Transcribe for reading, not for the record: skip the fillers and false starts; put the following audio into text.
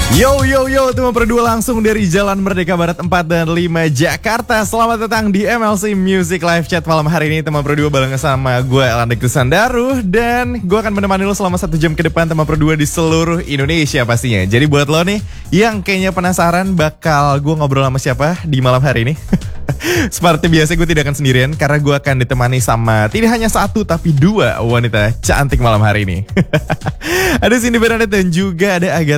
Yo yo yo, teman berdua langsung dari Jalan Merdeka Barat 4 dan 5 Jakarta. Selamat datang di MLC Music Live Chat malam hari ini. Teman berdua bareng sama gue Elanda Krisandaru. Dan gue akan menemani lo selama 1 jam ke depan, teman berdua di seluruh Indonesia pastinya. Jadi buat lo nih yang kayaknya penasaran bakal gue ngobrol sama siapa di malam hari ini. Seperti biasa gue tidak akan sendirian, karena gue akan ditemani sama tidak hanya 1 tapi 2 wanita cantik malam hari ini. Ada Cindy Bernadette dan juga ada Agatha